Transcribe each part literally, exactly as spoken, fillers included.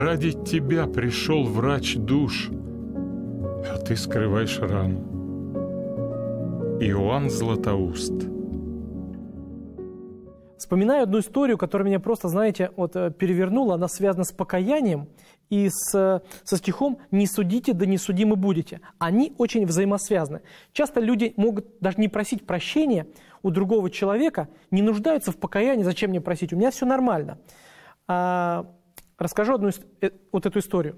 Ради тебя пришел врач душ, а ты скрываешь рану. Иоанн Златоуст. Вспоминаю одну историю, которая меня просто, знаете, вот, перевернула. Она связана с покаянием и с, со стихом «Не судите, да не судимы будете». Они очень взаимосвязаны. Часто люди могут даже не просить прощения у другого человека, не нуждаются в покаянии. Зачем мне просить? У меня все нормально. А, расскажу одну, вот эту историю.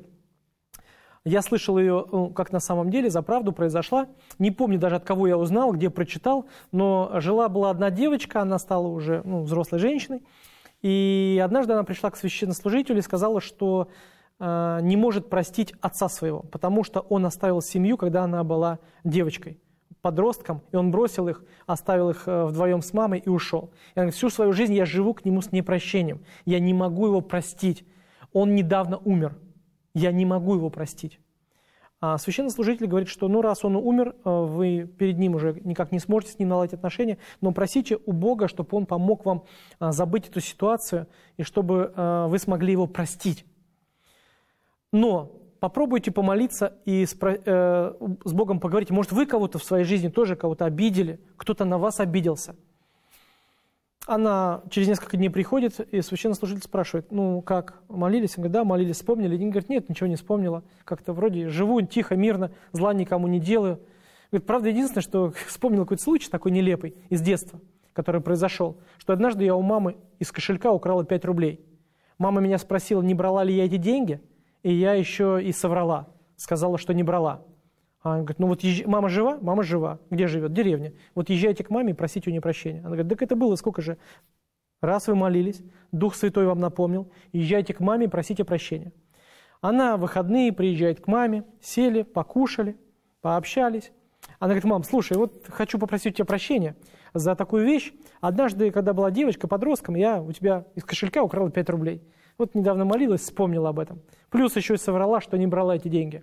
Я слышал ее, ну, как на самом деле, за правду произошла. Не помню даже, от кого я узнал, где прочитал, но жила-была одна девочка, она стала уже ну, взрослой женщиной, и однажды она пришла к священнослужителю и сказала, что э, не может простить отца своего, потому что он оставил семью, когда она была девочкой, подростком, и он бросил их, оставил их э, вдвоем с мамой и ушел. И она говорит, всю свою жизнь я живу к нему с непрощением, я не могу его простить, он недавно умер. Я не могу его простить. А священнослужитель говорит, что ну раз он умер, вы перед ним уже никак не сможете с ним наладить отношения, но просите у Бога, чтобы он помог вам забыть эту ситуацию и чтобы вы смогли его простить. Но попробуйте помолиться и с Богом поговорить. Может, вы кого-то в своей жизни тоже кого-то обидели, кто-то на вас обиделся. Она через несколько дней приходит, и священнослужитель спрашивает, ну как, молились? Он говорит, да, молились, вспомнили. И он говорит, нет, ничего не вспомнила. Как-то вроде живу тихо, мирно, зла никому не делаю. Говорит, правда, единственное, что вспомнил какой-то случай такой нелепый из детства, который произошел, что однажды я у мамы из кошелька украла пять рублей. Мама меня спросила, не брала ли я эти деньги, и я еще и соврала, сказала, что не брала. Она говорит, ну вот езж... мама жива? Мама жива. Где живет? В деревне. Вот езжайте к маме и просите у нее прощения. Она говорит, так это было сколько же? Раз вы молились, Дух Святой вам напомнил, езжайте к маме и просите прощения. Она в выходные приезжает к маме, сели, покушали, пообщались. Она говорит, мам, слушай, вот хочу попросить у тебя прощения за такую вещь. Однажды, когда была девочка, подростком, я у тебя из кошелька украла пять рублей. Вот недавно молилась, вспомнила об этом. Плюс еще и соврала, что не брала эти деньги.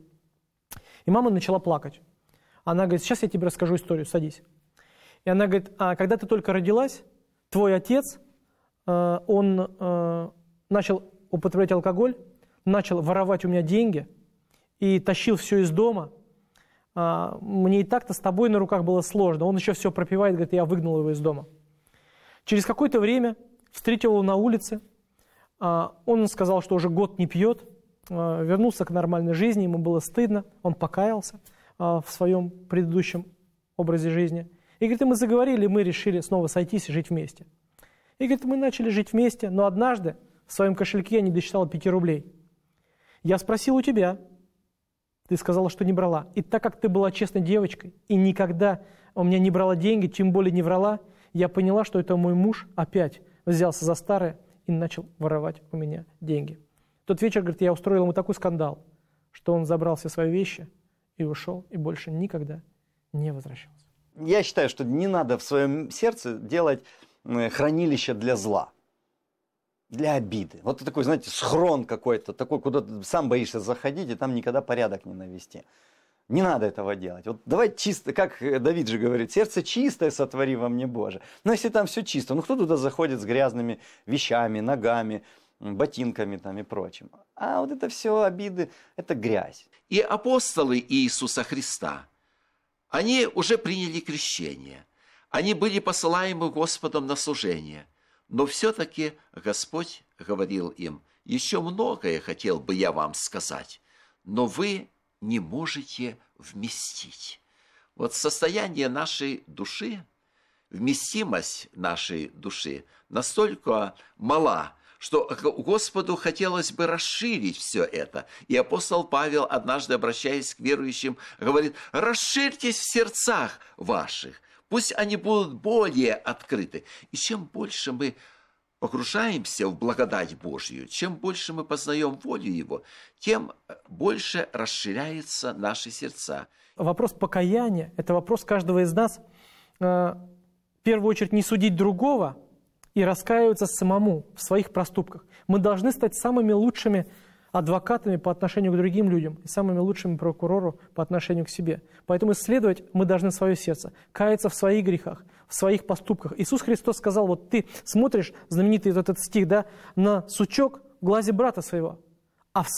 И мама начала плакать. Она говорит, сейчас я тебе расскажу историю, садись. И она говорит, а когда ты только родилась, твой отец, э, он э, начал употреблять алкоголь, начал воровать у меня деньги и тащил все из дома. А, мне и так-то с тобой на руках было сложно. Он еще все пропивает, говорит, я выгнал его из дома. Через какое-то время встретил его на улице. А, он сказал, что уже год не пьет. Вернулся к нормальной жизни, ему было стыдно, он покаялся а, в своем предыдущем образе жизни. И говорит, и мы заговорили, мы решили снова сойтись и жить вместе. И говорит, мы начали жить вместе, но однажды в своем кошельке я не досчитала пяти рублей. Я спросил у тебя, ты сказала, что не брала. И так как ты была честной девочкой и никогда у меня не брала деньги, тем более не врала, я поняла, что это мой муж опять взялся за старое и начал воровать у меня деньги. В тот вечер, говорит, я устроил ему такой скандал, что он забрал все свои вещи и ушел, и больше никогда не возвращался. Я считаю, что не надо в своем сердце делать хранилище для зла, для обиды. Вот такой, знаете, схрон какой-то, такой, куда ты сам боишься заходить, и там никогда порядок не навести. Не надо этого делать. Вот давай чисто, как Давид же говорит, сердце чистое сотвори во мне, Боже. Но если там все чисто, ну кто туда заходит с грязными вещами, ногами, ботинками там и прочим. А вот это все обиды, это грязь. И апостолы Иисуса Христа, они уже приняли крещение. Они были посылаемы Господом на служение. Но все-таки Господь говорил им, еще многое хотел бы я вам сказать, но вы не можете вместить. Вот состояние нашей души, вместимость нашей души настолько мала, что Господу хотелось бы расширить все это. И апостол Павел, однажды обращаясь к верующим, говорит, расширьтесь в сердцах ваших, пусть они будут более открыты. И чем больше мы погружаемся в благодать Божью, чем больше мы познаем волю Его, тем больше расширяются наши сердца. Вопрос покаяния – это вопрос каждого из нас. В первую очередь не судить другого, и раскаиваться самому в своих проступках. Мы должны стать самыми лучшими адвокатами по отношению к другим людям и самыми лучшими прокурору по отношению к себе. Поэтому исследовать мы должны свое сердце, каяться в своих грехах, в своих поступках. Иисус Христос сказал, вот ты смотришь, знаменитый вот этот стих, да, на сучок в глазе брата своего,